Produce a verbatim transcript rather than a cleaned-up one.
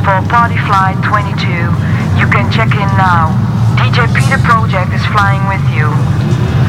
for Party Flight twenty-two. You can check in now. D J Peter Project is flying with you.